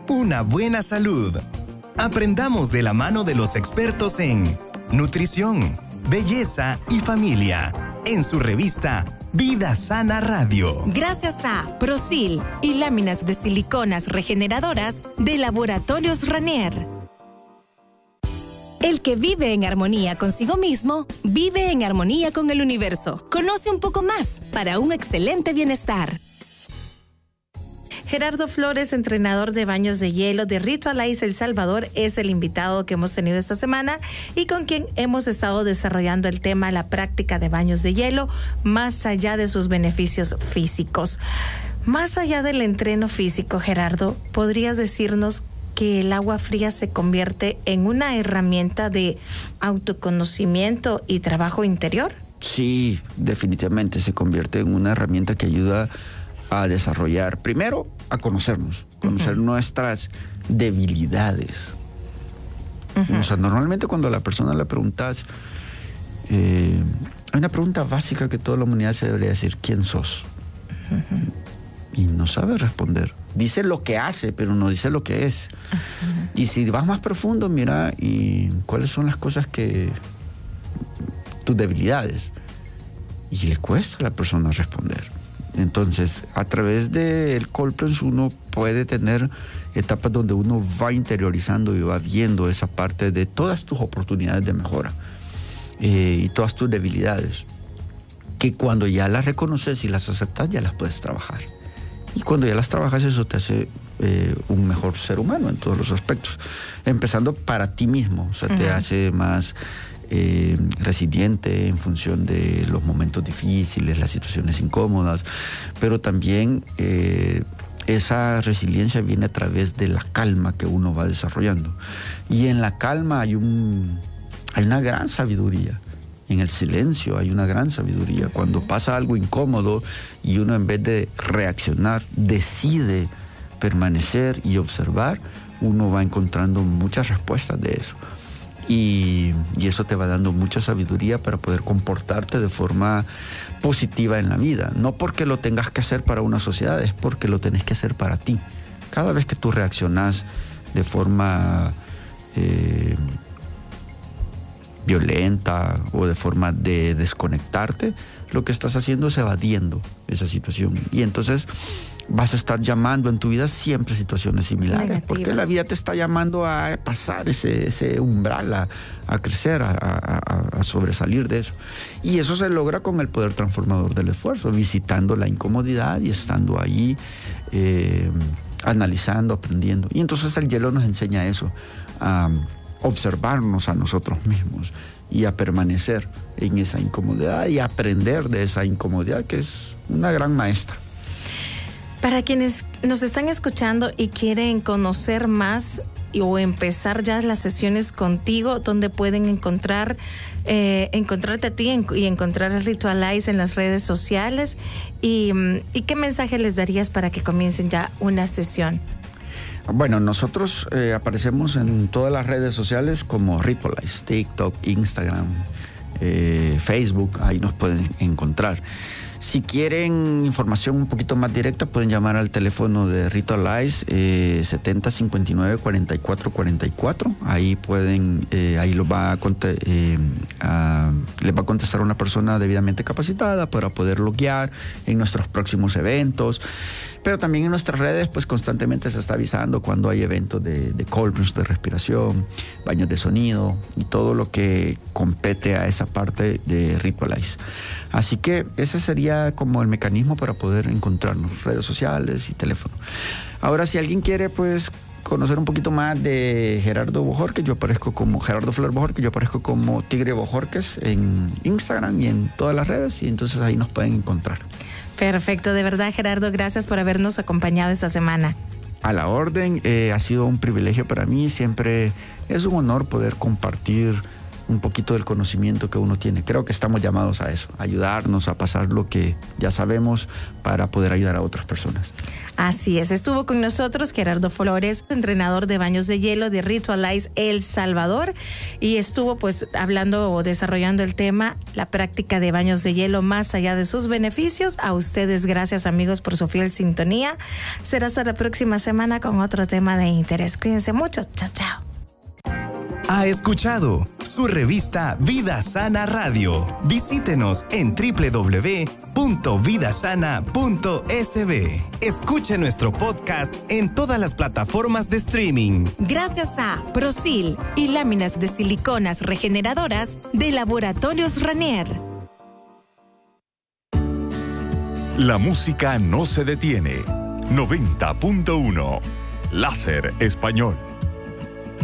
una buena salud. Aprendamos de la mano de los expertos en nutrición, belleza y familia, en su revista Vida Sana Radio. Gracias a Prosil y láminas de siliconas regeneradoras de Laboratorios Ranier. El que vive en armonía consigo mismo, vive en armonía con el universo. Conoce un poco más para un excelente bienestar. Gerardo Flores, entrenador de baños de hielo de Ritualize El Salvador, es el invitado que hemos tenido esta semana y con quien hemos estado desarrollando el tema la práctica de baños de hielo más allá de sus beneficios físicos. Más allá del entreno físico, Gerardo, ¿podrías decirnos que el agua fría se convierte en una herramienta de autoconocimiento y trabajo interior? Sí, definitivamente se convierte en una herramienta que ayuda a desarrollar, primero, a conocer nuestras debilidades. O sea, normalmente cuando a la persona le preguntas, hay una pregunta básica que toda la humanidad se debería decir: ¿quién sos? Y no sabe responder. Dice lo que hace, pero no dice lo que es. Y si vas más profundo, mira, ¿y cuáles son las cosas que... tus debilidades? Y le cuesta a la persona responder. Entonces, a través del cold plunge uno puede tener etapas donde uno va interiorizando y va viendo esa parte de todas tus oportunidades de mejora y todas tus debilidades, que cuando ya las reconoces y las aceptas, ya las puedes trabajar. Y cuando ya las trabajas, eso te hace un mejor ser humano en todos los aspectos. Empezando para ti mismo, o sea, te hace más resiliente en función de los momentos difíciles, las situaciones incómodas, pero también esa resiliencia viene a través de la calma que uno va desarrollando. Y en la calma hay una gran sabiduría. En el silencio hay una gran sabiduría. Cuando pasa algo incómodo y uno, en vez de reaccionar, decide permanecer y observar, uno va encontrando muchas respuestas de eso. Y eso te va dando mucha sabiduría para poder comportarte de forma positiva en la vida. No porque lo tengas que hacer para una sociedad, es porque lo tenés que hacer para ti. Cada vez que tú reaccionás de forma violenta o de forma de desconectarte, lo que estás haciendo es evadiendo esa situación. Y entonces vas a estar llamando en tu vida siempre situaciones similares, negativas, porque la vida te está llamando a pasar ese umbral, a crecer, a sobresalir de eso. Y eso se logra con el poder transformador del esfuerzo, visitando la incomodidad y estando ahí, analizando, aprendiendo. Y entonces el hielo nos enseña eso, a observarnos a nosotros mismos y a permanecer en esa incomodidad y aprender de esa incomodidad, que es una gran maestra. Para quienes nos están escuchando y quieren conocer más o empezar ya las sesiones contigo, ¿dónde pueden encontrarte a ti y encontrar a Ritualize en las redes sociales? ¿Y qué mensaje les darías para que comiencen ya una sesión? Bueno, nosotros aparecemos en todas las redes sociales como Ritualize, TikTok, Instagram, Facebook, ahí nos pueden encontrar. Si quieren información un poquito más directa, pueden llamar al teléfono de Ritualize 7059-4444. Ahí pueden, ahí les va a contestar una persona debidamente capacitada para poderlo guiar en nuestros próximos eventos. Pero también en nuestras redes, pues constantemente se está avisando cuando hay eventos de cold plunge, de respiración, baños de sonido y todo lo que compete a esa parte de Ritualize. Así que ese sería como el mecanismo para poder encontrarnos, redes sociales y teléfono. Ahora, si alguien quiere, pues, conocer un poquito más de Gerardo Bojorquez, yo aparezco como Gerardo Flores Bojorquez, yo aparezco como Tigre Bojorquez en Instagram y en todas las redes, y entonces ahí nos pueden encontrar. Perfecto, de verdad, Gerardo, gracias por habernos acompañado esta semana. A la orden, ha sido un privilegio para mí, siempre es un honor poder compartir un poquito del conocimiento que uno tiene. Creo que estamos llamados a eso, a ayudarnos a pasar lo que ya sabemos para poder ayudar a otras personas. Así es, estuvo con nosotros Gerardo Flores, entrenador de baños de hielo de Ritualize El Salvador, y estuvo pues hablando o desarrollando el tema, la práctica de baños de hielo más allá de sus beneficios. A ustedes, gracias amigos por su fiel sintonía. Será hasta la próxima semana con otro tema de interés. Cuídense mucho, chao, chao. Ha escuchado su revista Vida Sana Radio. Visítenos en www.vidasana.sb. Escuche nuestro podcast en todas las plataformas de streaming. Gracias a Prosil y láminas de siliconas regeneradoras de Laboratorios Ranier. La música no se detiene. 90.1 Láser Español.